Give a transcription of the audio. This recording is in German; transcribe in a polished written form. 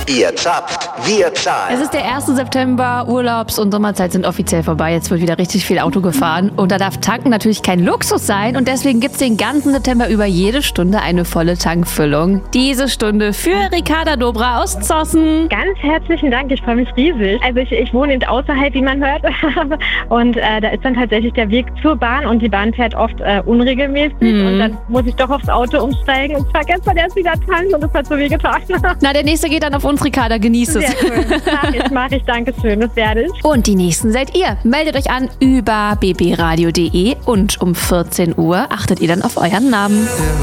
Ihr zapft, wir zahlen. Es ist der 1. September, Urlaubs- und Sommerzeit sind offiziell vorbei. Jetzt wird wieder richtig viel Auto gefahren. Und da darf Tanken natürlich kein Luxus sein. Und deswegen gibt's den ganzen September über jede Stunde eine volle Tankfüllung. Diese Stunde für Ricarda Dobra aus Zossen. Ganz herzlichen Dank, ich freue mich riesig. Also ich wohne eben außerhalb, wie man hört. Und da ist dann tatsächlich der Weg zur Bahn und die Bahn fährt oft unregelmäßig. Und dann muss ich doch aufs Auto umsteigen. Und ich war gestern erst wieder tanken und das hat so weh getan. Na, der nächste geht dann auf uns, Ricarda. Genießt es. Sehr schön. Mach ich. Dankeschön. Das werde ich. Und die nächsten seid ihr. Meldet euch an über bbradio.de und um 14 Uhr achtet ihr dann auf euren Namen.